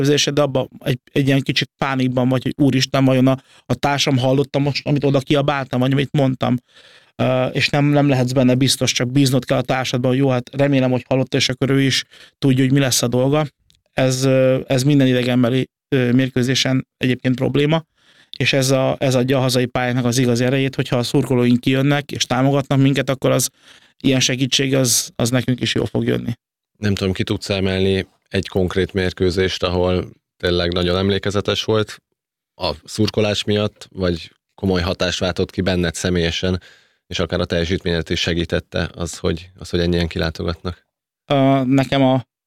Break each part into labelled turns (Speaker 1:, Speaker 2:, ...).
Speaker 1: mérkőzésed, de abban egy ilyen kicsit pánikban vagy, hogy úristen, vajon a társam hallotta most, amit oda kiabáltam, vagy amit mondtam, és nem lehetsz benne biztos, csak bíznod kell a társadban, hogy jó, hát remélem, hogy hallotta, és akkor ő is tudja, hogy mi lesz a dolga. Ez minden idegenbeli mérkőzésen egyébként probléma, és ez adja a hazai pályának az igazi erejét, hogyha a szurkolóink kijönnek és támogatnak minket, akkor az ilyen segítség az nekünk is jól fog jönni.
Speaker 2: Nem tudom, ki tudsz emelni egy konkrét mérkőzést, ahol tényleg nagyon emlékezetes volt a szurkolás miatt, vagy komoly hatást váltott ki benned személyesen, és akár a teljesítményet is segítette az, hogy ennyien kilátogatnak?
Speaker 1: Nekem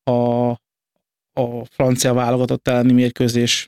Speaker 1: a francia válogatott elleni mérkőzés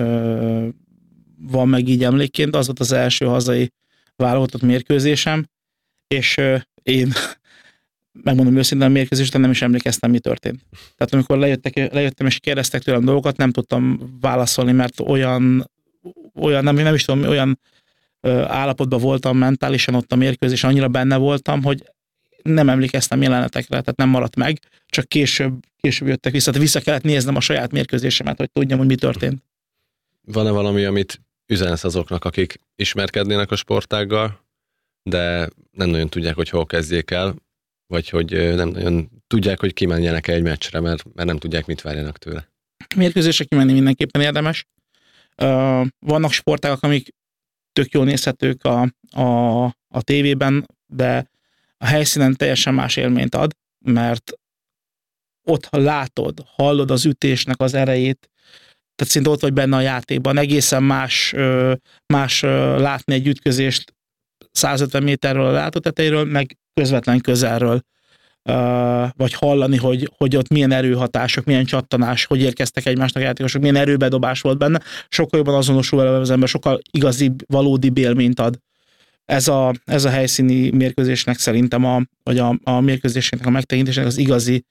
Speaker 1: van meg így emlékként, az volt az első hazai válogatott mérkőzésem, és én megmondom őszintén, a mérkőzés után nem is emlékeztem, mi történt. Tehát amikor lejöttem és kérdeztek tőlem dolgokat, nem tudtam válaszolni, mert olyan nem is tudom, olyan állapotban voltam mentálisan ott a mérkőzésen, annyira benne voltam, hogy nem emlékeztem jelenetekre, tehát nem maradt meg, csak később jöttek vissza. Tehát vissza kellett néznem a saját mérkőzésemet, hogy tudjam, hogy mi történt.
Speaker 2: Van-e valami, amit üzensz azoknak, akik ismerkednének a sportággal, de nem nagyon tudják, hogy hol kezdjék el, vagy hogy nem nagyon tudják, hogy kimenjenek egy meccsre, mert nem tudják, mit várjanak tőle?
Speaker 1: Mérkőzésre kimenni mindenképpen érdemes. Vannak sportágak, amik tök jól nézhetők a tévében, de a helyszínen teljesen más élményt ad, mert ott látod, hallod az ütésnek az erejét, tehát szinte ott vagy benne a játékban. Egészen más látni egy ütközést 150 méterről a látótetejéről, meg közvetlen közelről. Vagy hallani, hogy ott milyen erőhatások, milyen csattanás, hogy érkeztek egymásnak a játékosok, milyen erőbedobás volt benne. Sokkal jobban azonosul vele az ember, sokkal igazibb, valódibb élményt ad. Ez a helyszíni mérkőzésnek szerintem, vagy a mérkőzésnek a megtekintésének az igazi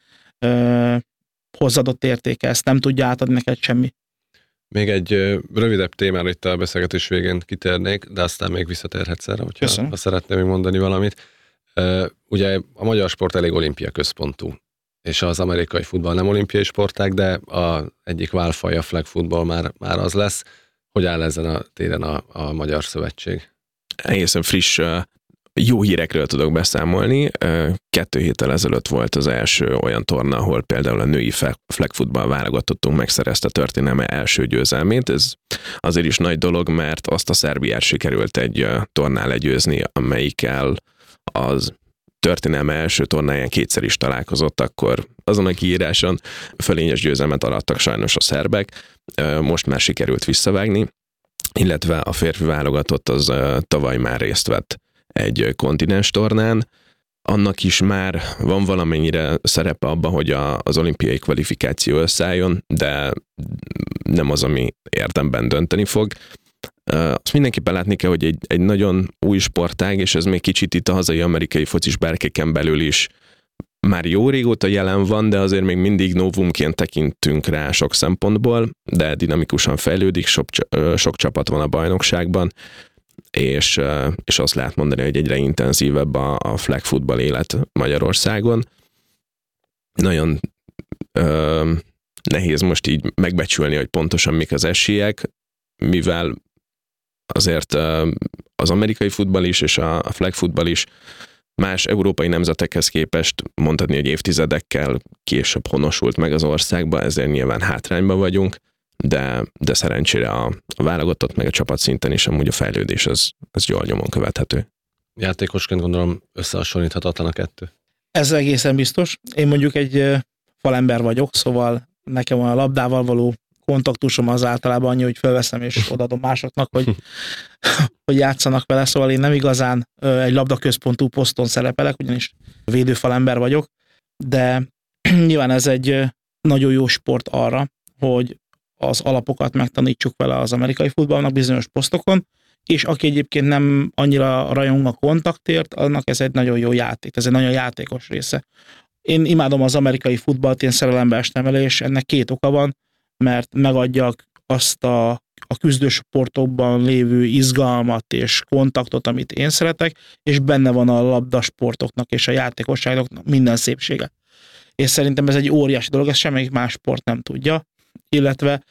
Speaker 1: hozzáadott értéke. Ezt nem tudja átadni neked semmi.
Speaker 2: Még egy rövidebb témára itt a beszélgetés végén kitérnék, de aztán még visszatérhetsz erre, ha szeretném még mondani valamit. Ugye a magyar sport elég olimpia központú, és az amerikai futball nem olimpiai sportág, de egyik válfaja, flag football már az lesz. Hogy áll ezen a téren a Magyar Szövetség?
Speaker 3: Egészen friss, jó hírekről tudok beszámolni. 2 héttel ezelőtt volt az első olyan torna, ahol például a női flag football válogatottunk megszerezte történelme első győzelmét. Ez azért is nagy dolog, mert azt a Szerbiát sikerült egy tornán legyőzni, amelyikkel az történelme első tornáján 2-szer is találkozott, akkor azon a kiíráson fölényes győzelmet arattak sajnos a szerbek, most már sikerült visszavágni, illetve a férfi válogatott az tavaly már részt vett egy kontinens tornán, annak is már van valamennyire szerepe abban, hogy az olimpiai kvalifikáció összeálljon, de nem az, ami érdemben dönteni fog. Azt mindenképpen látni kell, hogy egy nagyon új sportág, és ez még kicsit itt a hazai amerikai focis bárkéken belül is már jó régóta jelen van, de azért még mindig novumként tekintünk rá sok szempontból, de dinamikusan fejlődik, sok csapat van a bajnokságban, és azt lehet mondani, hogy egyre intenzívebb a flag football élet Magyarországon. Nagyon nehéz most így megbecsülni, hogy pontosan mik az esélyek, mivel azért az amerikai futball is, és a flag football is más európai nemzetekhez képest mondhatni, hogy évtizedekkel később honosult meg az országba, ezért nyilván hátrányban vagyunk, de szerencsére a válogatott meg a csapat szinten is amúgy a fejlődés az jól nyomon követhető.
Speaker 2: Játékosként gondolom összehasonlíthatatlan a kettő.
Speaker 1: Ez egészen biztos. Én mondjuk egy falember vagyok, szóval nekem a labdával való kontaktusom az általában annyi, hogy felveszem és odaadom másoknak, hogy játszanak vele, szóval én nem igazán egy labdaközpontú poszton szerepelek, ugyanis védőfalember vagyok, de nyilván ez egy nagyon jó sport arra, hogy az alapokat megtanítsuk vele az amerikai futballnak bizonyos posztokon, és aki egyébként nem annyira rajong a kontaktért, annak ez egy nagyon jó játék, ez egy nagyon játékos része. Én imádom az amerikai futballt, én szerelembe estem vele, és ennek 2 oka van, mert megadja azt a küzdősportokban lévő izgalmat és kontaktot, amit én szeretek, és benne van a labdasportoknak és a játékosságnak minden szépsége. És szerintem ez egy óriási dolog, ezt semmelyik más sport nem tudja, illetve